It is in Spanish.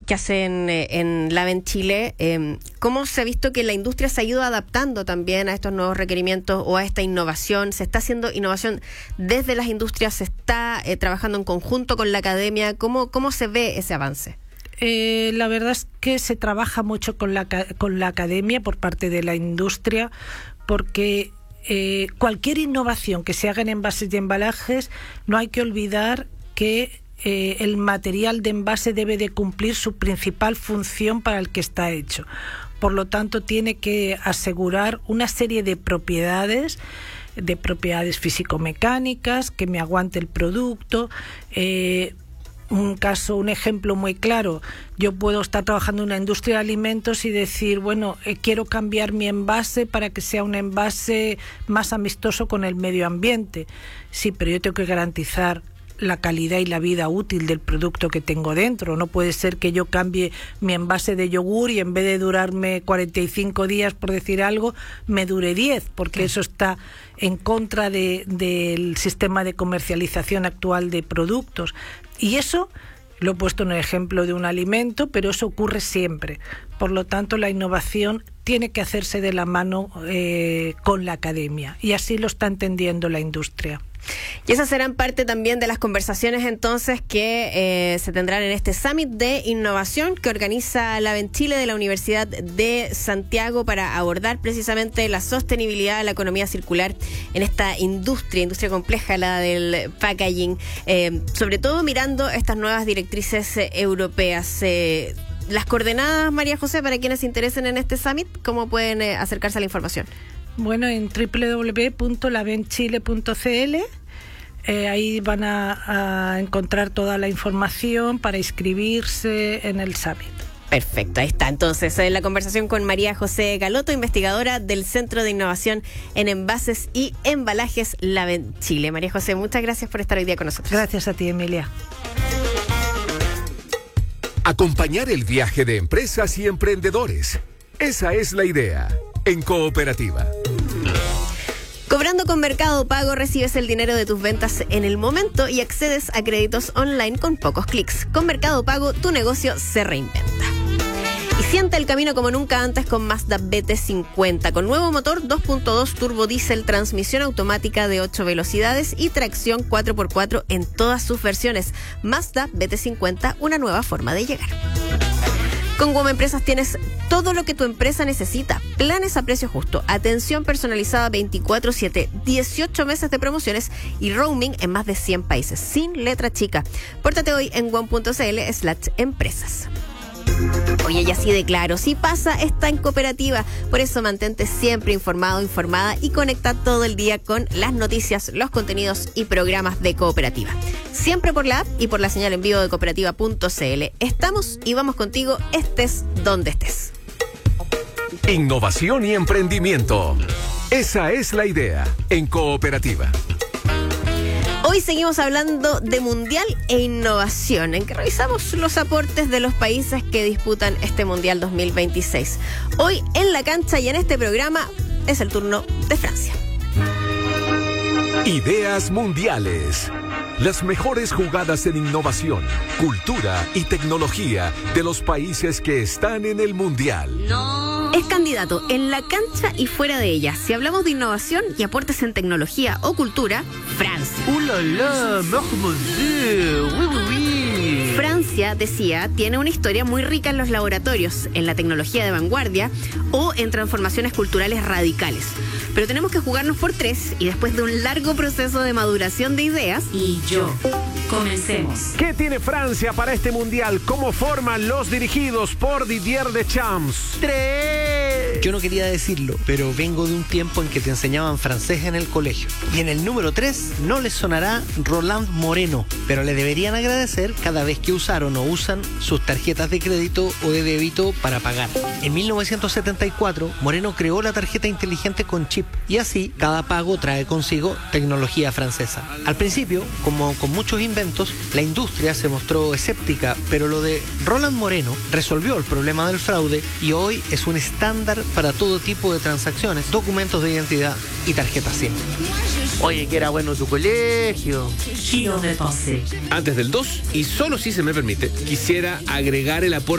que hacen en Laven Chile, ¿cómo se ha visto que la industria se ha ido adaptando también a estos nuevos requerimientos o a esta innovación? ¿Se está haciendo innovación desde las industrias? ¿Se está trabajando en conjunto con la academia? ¿Cómo se ve ese avance? La verdad es que se trabaja mucho con la academia por parte de la industria, porque cualquier innovación que se haga en envases y embalajes, no hay que olvidar que el material de envase debe de cumplir su principal función para el que está hecho. Por lo tanto, tiene que asegurar una serie de propiedades físico-mecánicas, que me aguante el producto. Un ejemplo muy claro: yo puedo estar trabajando en una industria de alimentos y decir, bueno, quiero cambiar mi envase para que sea un envase más amistoso con el medio ambiente. Sí, pero yo tengo que garantizar la calidad y la vida útil del producto que tengo dentro. No puede ser que yo cambie mi envase de yogur y en vez de durarme 45 días, por decir algo, me dure 10, porque eso está en contra del sistema de comercialización actual de productos. Y eso lo he puesto en el ejemplo de un alimento, pero eso ocurre siempre. Por lo tanto, la innovación tiene que hacerse de la mano con la academia, y así lo está entendiendo la industria. Y esas serán parte también de las conversaciones entonces que se tendrán en este Summit de Innovación que organiza Laven Chile de la Universidad de Santiago para abordar precisamente la sostenibilidad, la economía circular en esta industria compleja, la del packaging, sobre todo mirando estas nuevas directrices europeas. Las coordenadas, María José, para quienes se interesen en este Summit, ¿cómo pueden acercarse a la información? Bueno, en www.lavenchile.cl ahí van a encontrar toda la información para inscribirse en el Summit. Perfecto, ahí está. Entonces, la conversación con María José Galoto, investigadora del Centro de Innovación en Envases y Embalajes Laven Chile. María José, muchas gracias por estar hoy día con nosotros. Gracias a ti, Emilia. Acompañar el viaje de empresas y emprendedores. Esa es la idea. En Cooperativa. Cobrando con Mercado Pago recibes el dinero de tus ventas en el momento y accedes a créditos online con pocos clics. Con Mercado Pago, tu negocio se reinventa. Y siente el camino como nunca antes con Mazda BT50, con nuevo motor 2.2 turbo diésel, transmisión automática de 8 velocidades y tracción 4x4 en todas sus versiones. Mazda BT50, una nueva forma de llegar. Con WOM Empresas tienes todo lo que tu empresa necesita. Planes a precio justo, atención personalizada 24/7, 18 meses de promociones y roaming en más de 100 países, sin letra chica. Pórtate hoy en WOM.cl/empresas. Oye, y así de claro, si pasa, está en Cooperativa. Por eso mantente siempre informado, informada y conecta todo el día con las noticias, los contenidos y programas de Cooperativa. Siempre por la app y por la señal en vivo de cooperativa.cl. Estamos y vamos contigo, estés donde estés. Innovación y emprendimiento. Esa es la idea en Cooperativa. Hoy seguimos hablando de Mundial e Innovación, en que revisamos los aportes de los países que disputan este Mundial 2026. Hoy en la cancha y en este programa es el turno de Francia. Ideas mundiales. Las mejores jugadas en innovación, cultura y tecnología de los países que están en el Mundial. Es candidato en la cancha y fuera de ella. Si hablamos de innovación y aportes en tecnología o cultura, Francia. ¡Oh, la, la! Francia, decía, tiene una historia muy rica en los laboratorios, en la tecnología de vanguardia o en transformaciones culturales radicales. Pero tenemos que jugarnos por 3 y después de un largo proceso de maduración de ideas. Y yo. Comencemos. ¿Qué tiene Francia para este mundial? ¿Cómo forman los dirigidos por Didier Deschamps? 3. Yo no quería decirlo, pero vengo de un tiempo en que te enseñaban francés en el colegio. Y en el número 3 no les sonará Roland Moreno, pero le deberían agradecer cada vez que usaron o usan sus tarjetas de crédito o de débito para pagar. En 1974, Moreno creó la tarjeta inteligente con chip y así cada pago trae consigo tecnología francesa. Al principio, como con muchos inventos, la industria se mostró escéptica, pero lo de Roland Moreno resolvió el problema del fraude y hoy es un estándar para todo tipo de transacciones, documentos de identidad y tarjetas SIM. Oye, que era bueno tu colegio. Qui aurait pensé? Antes del 2, y solo si se me permite, quisiera agregar el aporte